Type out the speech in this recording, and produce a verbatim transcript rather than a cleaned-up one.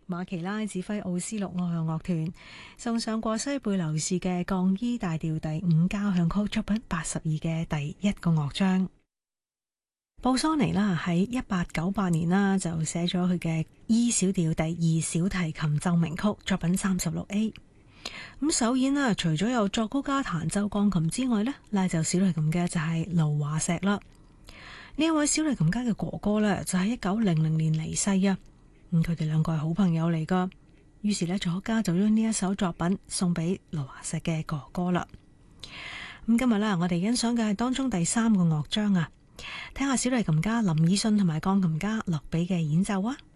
馬奇拉指揮奧斯陸愛樂樂團送上過西貝流士嘅降 E 大調第五交響曲作品八十二嘅第一個樂章。布索尼啦喺一八九八年啦就寫咗佢嘅 E 小調第二小提琴奏鳴曲作品三十六 A。咁首演啦，除咗有作曲家彈奏鋼琴之外呢，拉奏小提琴嘅就係盧華石啦。呢一位小提琴家嘅哥哥呢，就喺一九零零年離世啊。咁佢哋兩個係好朋友嚟噶，於是呢，作曲家就將呢一首作品送俾盧華石嘅哥哥啦。咁今日呢，我哋欣賞嘅係當中第三個樂章啊。聽下小提琴家林以信同埋鋼琴家洛比嘅演奏啊！